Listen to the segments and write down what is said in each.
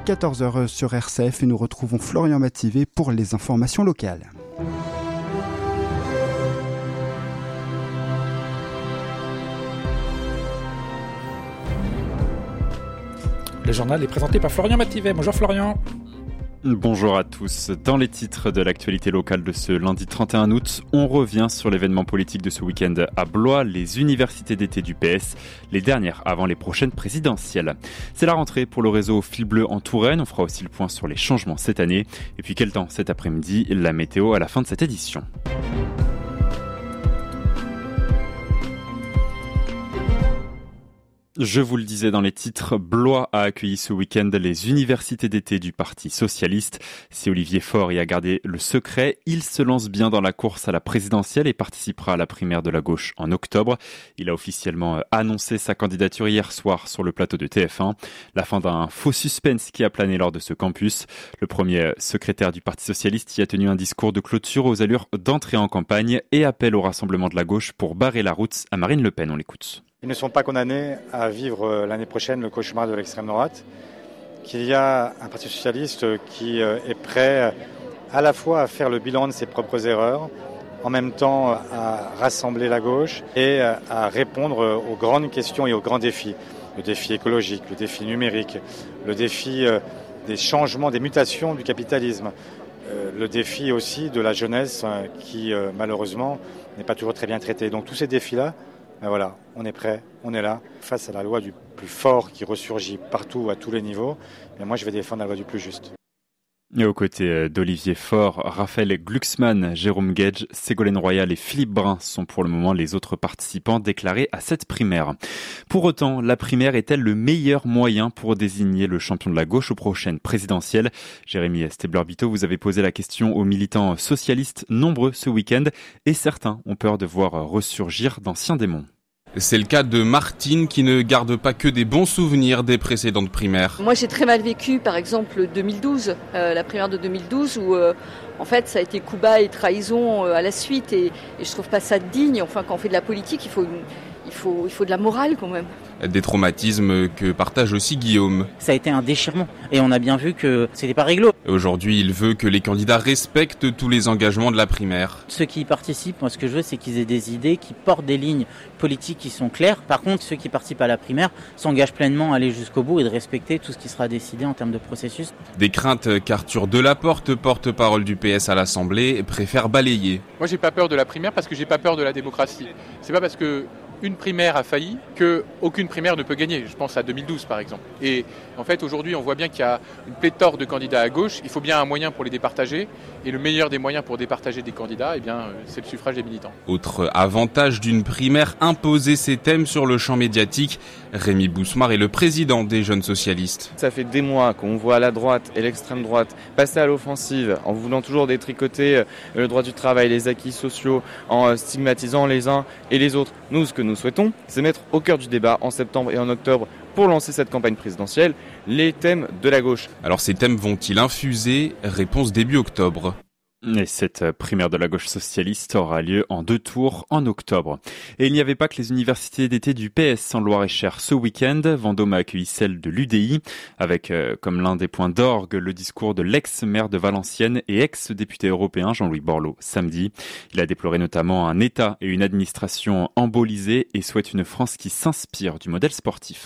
14h sur RCF et nous retrouvons Florian Mativet pour les informations locales. Le journal est présenté par Florian Mativet. Bonjour Florian. Bonjour à tous. Dans les titres de l'actualité locale de ce lundi 31 août, on revient sur l'événement politique de ce week-end à Blois, les universités d'été du PS, les dernières avant les prochaines présidentielles. C'est la rentrée pour le réseau Fil Bleu en Touraine. On fera aussi le point sur les changements cette année. Et puis quel temps cet après-midi, la météo à la fin de cette édition. Je vous le disais dans les titres, Blois a accueilli ce week-end les universités d'été du Parti socialiste. Si Olivier Faure y a gardé le secret, il se lance bien dans la course à la présidentielle et participera à la primaire de la gauche en octobre. Il a officiellement annoncé sa candidature hier soir sur le plateau de TF1. La fin d'un faux suspense qui a plané lors de ce campus. Le premier secrétaire du Parti socialiste y a tenu un discours de clôture aux allures d'entrée en campagne et appel au rassemblement de la gauche pour barrer la route à Marine Le Pen. On l'écoute. Ils ne sont pas condamnés à vivre l'année prochaine le cauchemar de l'extrême droite, qu'il y a un Parti socialiste qui est prêt à la fois à faire le bilan de ses propres erreurs, en même temps à rassembler la gauche et à répondre aux grandes questions et aux grands défis. Le défi écologique, le défi numérique, le défi des changements, des mutations du capitalisme, le défi aussi de la jeunesse qui malheureusement n'est pas toujours très bien traitée. Donc tous ces défis-là, ben voilà, on est prêt, on est là. Face à la loi du plus fort qui ressurgit partout, à tous les niveaux, et moi je vais défendre la loi du plus juste. Et aux côtés d'Olivier Faure, Raphaël Glucksmann, Jérôme Gage, Ségolène Royal et Philippe Brun sont pour le moment les autres participants déclarés à cette primaire. Pour autant, la primaire est-elle le meilleur moyen pour désigner le champion de la gauche aux prochaines présidentielles ? Jérémy Stabler-Bito, vous avez posé la question aux militants socialistes nombreux ce week-end et certains ont peur de voir ressurgir d'anciens démons. C'est le cas de Martine qui ne garde pas que des bons souvenirs des précédentes primaires. Moi j'ai très mal vécu par exemple 2012, la primaire de 2012 où en fait ça a été coup bas et trahison à la suite et je trouve pas ça digne. Enfin quand on fait de la politique il faut de la morale quand même. Des traumatismes que partage aussi Guillaume. Ça a été un déchirement et on a bien vu que c'était pas réglo. Aujourd'hui, il veut que les candidats respectent tous les engagements de la primaire. Ceux qui y participent, moi ce que je veux c'est qu'ils aient des idées, qui portent des lignes politiques qui sont claires. Par contre, ceux qui participent à la primaire s'engagent pleinement à aller jusqu'au bout et de respecter tout ce qui sera décidé en termes de processus. Des craintes qu'Arthur Delaporte, porte-parole du PS à l'Assemblée, préfère balayer. Moi j'ai pas peur de la primaire parce que j'ai pas peur de la démocratie. C'est pas parce que une primaire a failli qu'aucune primaire ne peut gagner. Je pense à 2012 par exemple. Et en fait aujourd'hui on voit bien qu'il y a une pléthore de candidats à gauche. Il faut bien un moyen pour les départager. Et le meilleur des moyens pour départager des candidats, c'est le suffrage des militants. Autre avantage d'une primaire, imposer ses thèmes sur le champ médiatique. Rémi Bousmar est le président des Jeunes Socialistes. Ça fait des mois qu'on voit la droite et l'extrême droite passer à l'offensive en voulant toujours détricoter le droit du travail, les acquis sociaux, en stigmatisant les uns et les autres. Nous, ce que nous souhaitons, c'est mettre au cœur du débat en septembre et en octobre pour lancer cette campagne présidentielle, les thèmes de la gauche. Alors ces thèmes vont-ils infuser ? Réponse début octobre. Et cette primaire de la gauche socialiste aura lieu en 2 tours en octobre. Et il n'y avait pas que les universités d'été du PS en Loir-et-Cher ce week-end. Vendôme a accueilli celle de l'UDI avec comme l'un des points d'orgue le discours de l'ex-maire de Valenciennes et ex-député européen Jean-Louis Borloo samedi. Il a déploré notamment un État et une administration embolisés et souhaite une France qui s'inspire du modèle sportif.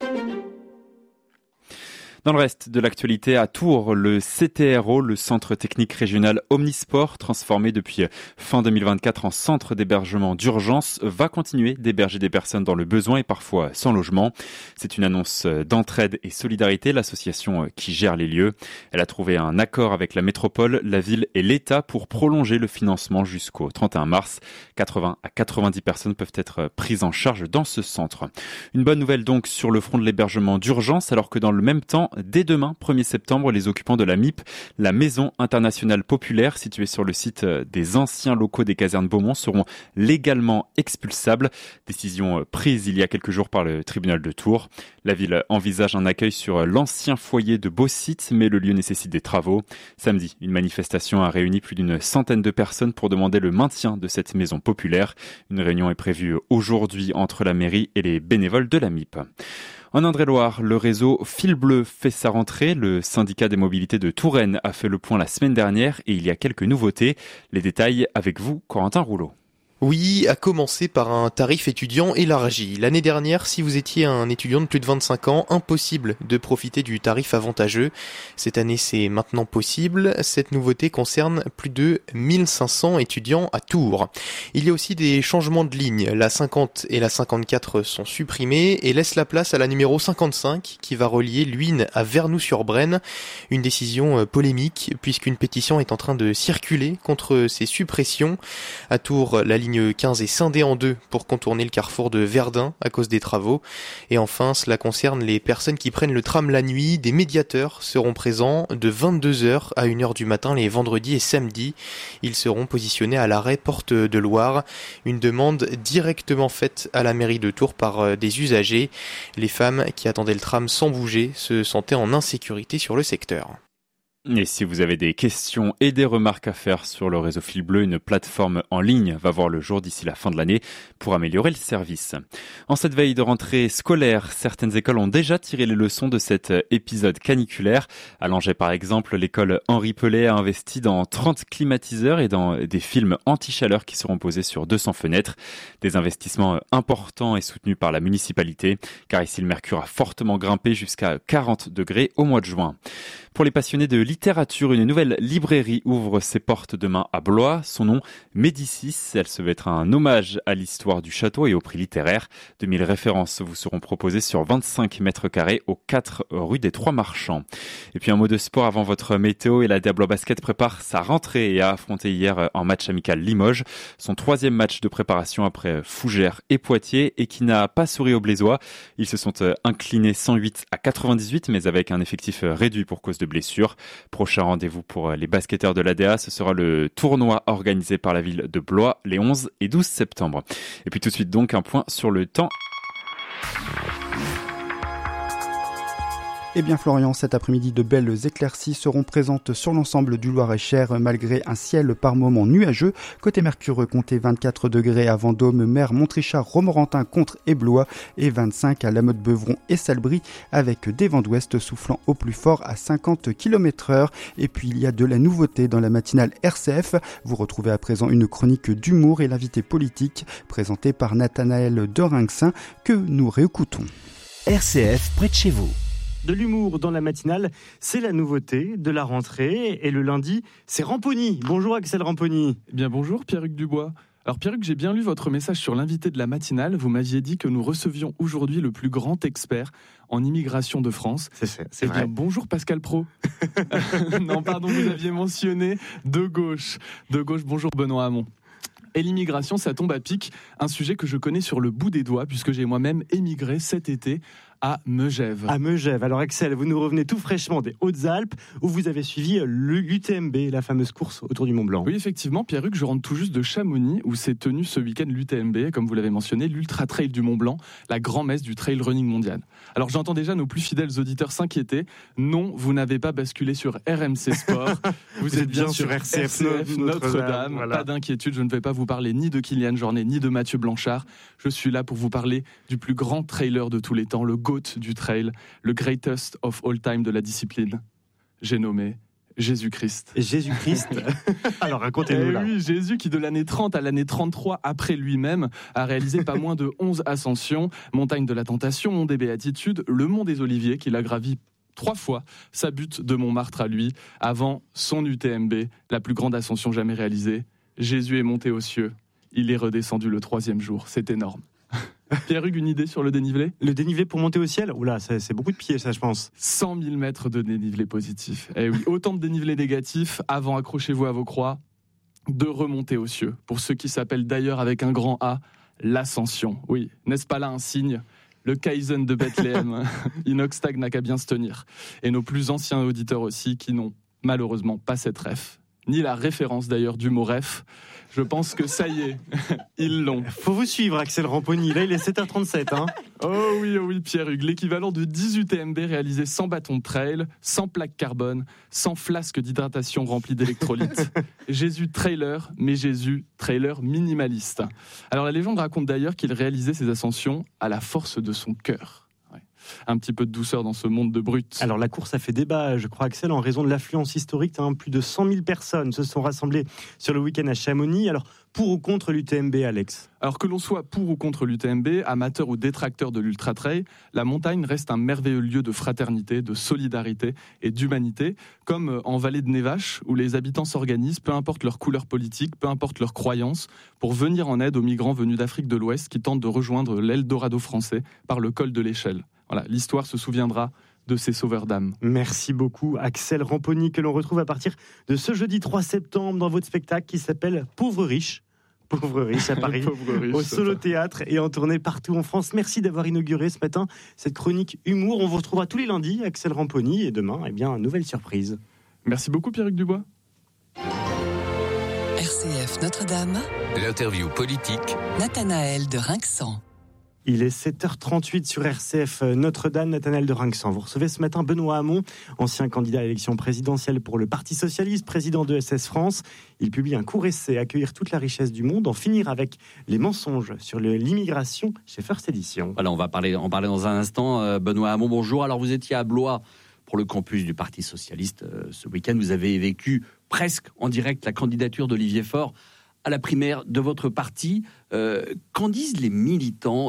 Dans le reste de l'actualité, à Tours, le CTRO, le Centre technique régional Omnisport, transformé depuis fin 2024 en centre d'hébergement d'urgence, va continuer d'héberger des personnes dans le besoin et parfois sans logement. C'est une annonce d'entraide et solidarité, l'association qui gère les lieux. Elle a trouvé un accord avec la métropole, la ville et l'État pour prolonger le financement jusqu'au 31 mars. 80 à 90 personnes peuvent être prises en charge dans ce centre. Une bonne nouvelle donc sur le front de l'hébergement d'urgence, alors que dans le même temps, dès demain, 1er septembre, les occupants de la MIP, la Maison internationale populaire, située sur le site des anciens locaux des casernes Beaumont, seront légalement expulsables. Décision prise il y a quelques jours par le tribunal de Tours. La ville envisage un accueil sur l'ancien foyer de Beausite, mais le lieu nécessite des travaux. Samedi, une manifestation a réuni plus d'une centaine de personnes pour demander le maintien de cette maison populaire. Une réunion est prévue aujourd'hui entre la mairie et les bénévoles de la MIP. En Indre-et-Loire, le réseau Fil Bleu fait sa rentrée. Le syndicat des mobilités de Touraine a fait le point la semaine dernière et il y a quelques nouveautés. Les détails avec vous, Corentin Rouleau. Oui, à commencer par un tarif étudiant élargi. L'année dernière, si vous étiez un étudiant de plus de 25 ans, impossible de profiter du tarif avantageux. Cette année, c'est maintenant possible. Cette nouveauté concerne plus de 1500 étudiants à Tours. Il y a aussi des changements de ligne. La 50 et la 54 sont supprimées et laissent la place à la numéro 55 qui va relier Luynes à Vernoux-sur-Brenne. Une décision polémique puisqu'une pétition est en train de circuler contre ces suppressions. À Tours, la ligne 15 est scindée en deux pour contourner le carrefour de Verdun à cause des travaux. Et enfin, cela concerne les personnes qui prennent le tram la nuit. Des médiateurs seront présents de 22h à 1h du matin les vendredis et samedis. Ils seront positionnés à l'arrêt Porte de Loire. Une demande directement faite à la mairie de Tours par des usagers. Les femmes qui attendaient le tram sans bouger se sentaient en insécurité sur le secteur. Et si vous avez des questions et des remarques à faire sur le réseau Fil Bleu, une plateforme en ligne va voir le jour d'ici la fin de l'année pour améliorer le service. En cette veille de rentrée scolaire, certaines écoles ont déjà tiré les leçons de cet épisode caniculaire. À Langeais par exemple, l'école Henri Pellet a investi dans 30 climatiseurs et dans des films anti-chaleur qui seront posés sur 200 fenêtres. Des investissements importants et soutenus par la municipalité, car ici le mercure a fortement grimpé jusqu'à 40 degrés au mois de juin. Pour les passionnés de littérature, une nouvelle librairie ouvre ses portes demain à Blois. Son nom, Médicis. Elle se veut être un hommage à l'histoire du château et au prix littéraire. 2000 références vous seront proposées sur 25 mètres carrés aux 4 rue des Trois Marchands. Et puis un mot de sport avant votre météo. Et la Diablo Basket prépare sa rentrée et a affronté hier en match amical Limoges. Son 3e match de préparation après Fougères et Poitiers et qui n'a pas souri aux Blésois. Ils se sont inclinés 108 à 98 mais avec un effectif réduit pour cause de blessures. Prochain rendez-vous pour les basketteurs de l'ADA, ce sera le tournoi organisé par la ville de Blois les 11 et 12 septembre. Et puis tout de suite donc un point sur le temps. Eh bien Florian, cet après-midi, de belles éclaircies seront présentes sur l'ensemble du Loir-et-Cher malgré un ciel par moments nuageux. Côté Mercure, comptez 24 degrés à Vendôme, Mer, Montrichard, Romorantin, Contres et Blois et 25 à Lamotte-Beuvron et Salbris avec des vents d'ouest soufflant au plus fort à 50 km/h. Et puis il y a de la nouveauté dans la matinale RCF. Vous retrouvez à présent une chronique d'humour et l'invité politique présenté par Nathanaël Dorinxin que nous réécoutons. RCF près de chez vous. De l'humour dans la matinale, c'est la nouveauté de la rentrée. Et le lundi, c'est Ramponi. Bonjour Axel Ramponi. Eh bien bonjour Pierre-Hugues Dubois. Alors Pierre-Hugues, j'ai bien lu votre message sur l'invité de la matinale. Vous m'aviez dit que nous recevions aujourd'hui le plus grand expert en immigration de France. C'est vrai. Bien, bonjour Pascal Praud. Non, pardon, vous aviez mentionné de gauche. De gauche, bonjour Benoît Hamon. Et l'immigration, ça tombe à pic. Un sujet que je connais sur le bout des doigts, puisque j'ai moi-même émigré cet été à Megève. À Megève. Alors Axel, vous nous revenez tout fraîchement des Hautes-Alpes, où vous avez suivi l'UTMB, la fameuse course autour du Mont-Blanc. Oui, effectivement, Pierre-Hugues, je rentre tout juste de Chamonix, où s'est tenu ce week-end l'UTMB, comme vous l'avez mentionné, l'Ultra Trail du Mont-Blanc, la grand-messe du trail running mondial. Alors j'entends déjà nos plus fidèles auditeurs s'inquiéter. Non, vous n'avez pas basculé sur RMC Sport. Vous êtes bien sur RCF Notre-Dame. Voilà. Pas d'inquiétude, je ne vais pas vous parler ni de Kylian Jornet, ni de Mathieu Blanchard. Je suis là pour vous parler du plus grand trailer de tous les temps, le GOAT du trail, le greatest of all time de la discipline. J'ai nommé Jésus-Christ. Jésus-Christ. Alors racontez-nous là. Oui, Jésus qui de l'année 30 à l'année 33 après lui-même a réalisé pas moins de 11 ascensions, montagne de la Tentation, mont des Béatitudes, le mont des Oliviers qu'il a gravi 3 fois, sa butte de Montmartre à lui, avant son UTMB, la plus grande ascension jamais réalisée. Jésus est monté aux cieux, il est redescendu le 3e jour, c'est énorme. Pierre-Hugues, une idée sur le dénivelé ? Le dénivelé pour monter au ciel ? Oula, c'est beaucoup de pieds, ça, je pense. 100 000 mètres de dénivelé positif. Eh oui, autant de dénivelé négatif, avant, accrochez-vous à vos croix, de remonter aux cieux. Pour ceux qui s'appellent d'ailleurs avec un grand A, l'ascension. Oui, n'est-ce pas là un signe ? Le Kaizen de Bethléem. Inoxtag n'a qu'à bien se tenir. Et nos plus anciens auditeurs aussi, qui n'ont malheureusement pas cette ref. Ni la référence d'ailleurs du mot ref. Je pense que ça y est, ils l'ont. Faut vous suivre, Axel Ramponi. Là, il est 7h37. Hein. Oh oui, Pierre-Hugues. L'équivalent de 10 UTMB réalisés sans bâton de trail, sans plaque carbone, sans flasque d'hydratation remplie d'électrolytes. Jésus trailer, mais Jésus trailer minimaliste. Alors la légende raconte d'ailleurs qu'il réalisait ses ascensions à la force de son cœur. Ouais. un petit peu de douceur dans ce monde de brutes. Alors la course a fait débat, je crois, Axel, en raison de l'affluence historique. Plus de 100 000 personnes se sont rassemblées sur le week-end à Chamonix. Alors pour ou contre l'UTMB, Alex ? Alors que l'on soit pour ou contre l'UTMB, amateur ou détracteur de l'ultra-trail, la montagne reste un merveilleux lieu de fraternité, de solidarité et d'humanité, comme en Vallée de Nevache, où les habitants s'organisent, peu importe leur couleur politique, peu importe leurs croyances, pour venir en aide aux migrants venus d'Afrique de l'Ouest qui tentent de rejoindre l'Eldorado français par le col de l'Échelle. Voilà, l'histoire se souviendra de ces sauveurs d'âmes. Merci beaucoup Axel Ramponi, que l'on retrouve à partir de ce jeudi 3 septembre dans votre spectacle qui s'appelle Pauvre riche à Paris, au Solo Théâtre et en tournée partout en France. Merci d'avoir inauguré ce matin cette chronique humour. On vous retrouvera tous les lundis, Axel Ramponi, et demain, une nouvelle surprise. Merci beaucoup Pierrick Dubois. RCF Notre-Dame. L'interview politique. Nathanaël de Rinxan. Il est 7h38 sur RCF Notre-Dame, Nathanaël de Rinxan. Vous recevez ce matin Benoît Hamon, ancien candidat à l'élection présidentielle pour le Parti Socialiste, président de SS France. Il publie un court essai, Accueillir toute la richesse du monde, en finir avec les mensonges sur l'immigration chez First Edition. Voilà, on va en parler dans un instant. Benoît Hamon, bonjour. Alors vous étiez à Blois pour le campus du Parti Socialiste ce week-end. Vous avez vécu presque en direct la candidature d'Olivier Faure à la primaire de votre parti. Qu'en disent les militants